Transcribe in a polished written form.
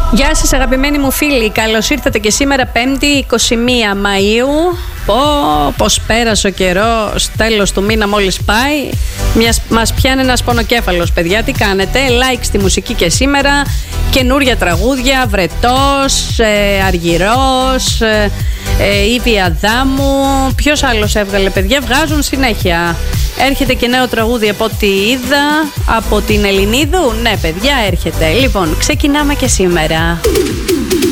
Γεια σας αγαπημένοι μου φίλοι, καλώς ήρθατε και σήμερα 5η 21 Μαΐου. Πώς πέρασε ο καιρός, τέλος του μήνα μόλις πάει. Μας πιάνει ένας πονοκέφαλος, παιδιά, τι κάνετε? Like στη μουσική και σήμερα, καινούρια τραγούδια, Βρετός, Αργυρός, Ήβη Αδάμου. Ποιος άλλος έβγαλε, παιδιά? Βγάζουν συνέχεια. Έρχεται και νέο τραγούδι από ό,τι είδα, από την Ελληνίδου. Ναι παιδιά, έρχεται. Λοιπόν, ξεκινάμε και σήμερα.